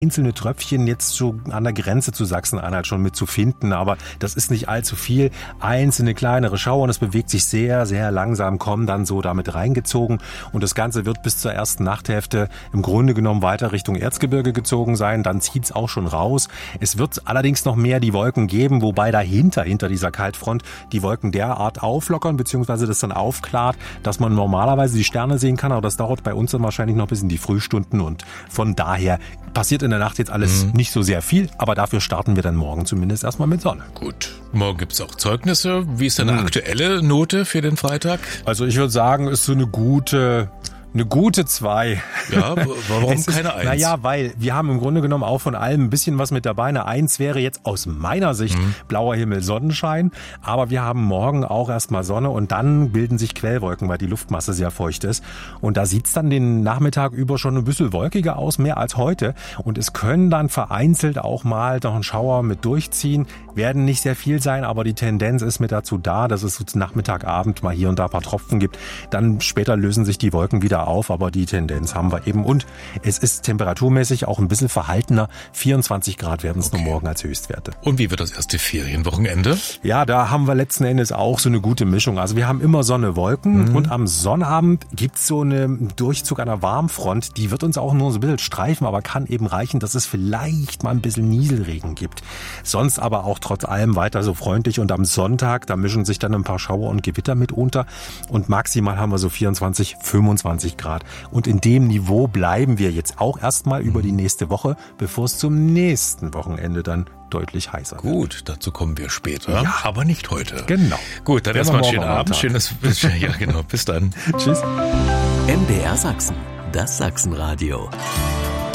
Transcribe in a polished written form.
einzelne Tröpfchen jetzt so an der Grenze zu Sachsen-Anhalt schon mit zu finden, aber das ist nicht allzu viel. Einzelne kleinere Schauer und es bewegt sich sehr, sehr langsam, kommen dann so damit reingezogen und das Ganze wird bis zur ersten Nachthälfte im Grunde genommen weiter Richtung Erzgebirge gezogen sein, dann zieht's auch schon raus. Es wird allerdings noch mehr die Wolken geben, wobei dahinter, hinter dieser Kaltfront, die Wolken derart auflockern, beziehungsweise das dann aufklart, dass man normalerweise die Sterne sehen kann, aber das dauert bei uns dann wahrscheinlich noch bis in die Frühstunden und von daher passiert in der Nacht jetzt alles nicht so sehr viel, aber dafür starten wir dann morgen zumindest erstmal mit Sonne. Gut, morgen gibt's auch Zeugnisse. Wie ist deine aktuelle Note für den Freitag? Also ich würde sagen, ist so eine gute 2. Ja, warum keine 1? Naja, weil wir haben im Grunde genommen auch von allem ein bisschen was mit dabei. Eine 1 wäre jetzt aus meiner Sicht blauer Himmel, Sonnenschein. Aber wir haben morgen auch erstmal Sonne und dann bilden sich Quellwolken, weil die Luftmasse sehr feucht ist. Und da sieht's dann den Nachmittag über schon ein bisschen wolkiger aus, mehr als heute. Und es können dann vereinzelt auch mal noch ein Schauer mit durchziehen. Werden nicht sehr viel sein, aber die Tendenz ist mit dazu da, dass es so Nachmittag, Abend mal hier und da ein paar Tropfen gibt. Dann später lösen sich die Wolken wieder auf, aber die Tendenz haben wir eben. Und es ist temperaturmäßig auch ein bisschen verhaltener. 24 Grad werden es nur morgen als Höchstwerte. Und wie wird das erste Ferienwochenende? Ja, da haben wir letzten Endes auch so eine gute Mischung. Also wir haben immer Sonne, Wolken und am Sonnabend gibt's so einen Durchzug einer Warmfront. Die wird uns auch nur so ein bisschen streifen, aber kann eben reichen, dass es vielleicht mal ein bisschen Nieselregen gibt. Sonst aber auch trotz allem weiter so freundlich. Und am Sonntag, da mischen sich dann ein paar Schauer und Gewitter mit unter. Und maximal haben wir so 24, 25 Grad. Und in dem Niveau bleiben wir jetzt auch erstmal über die nächste Woche, bevor es zum nächsten Wochenende dann deutlich heißer wird. Gut, dazu kommen wir später, aber nicht heute. Genau. Gut, dann erstmal einen schönen Abend. Ja, genau. Bis dann. Tschüss. MDR Sachsen, das Sachsenradio.